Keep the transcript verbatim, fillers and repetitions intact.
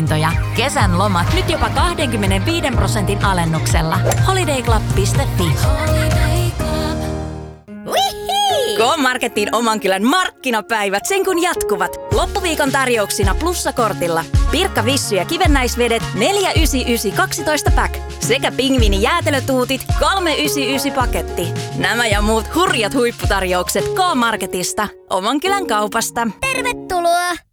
hintoja. Kesän lomat nyt jopa kaksikymmentäviisi prosentin alennuksella. holiday club piste fi. K-Marketin oman kylän markkinapäivät sen kun jatkuvat. Loppuviikon tarjouksina plussakortilla. Pirkka Vissy ja kivennäisvedet neljä yhdeksänkymmentäyhdeksän kaksitoista pack. Sekä pingviini jäätelötuutit kolme yhdeksänkymmentäyhdeksän paketti. Nämä ja muut hurjat huipputarjoukset K-Marketista. Oman kylän kaupasta. Tervetuloa!